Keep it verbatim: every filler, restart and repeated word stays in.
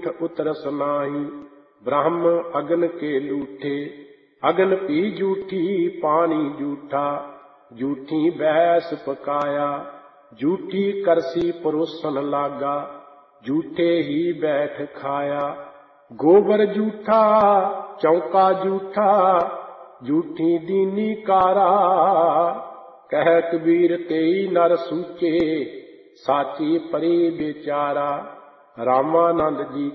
झूठ उतरस नाही। ब्रह्म अग्न के लूठे, अग्न पी झूठी, पानी झूठा, झूठी बैस पकाया। झूठी करसी परोसन लागा, झूठे ही बैठ खाया। गोबर झूठा, चौका झूठा, झूठी दीनी कारा। कह कबीर तेई नर सूचे, साची परी बेचारा। रामानंद जी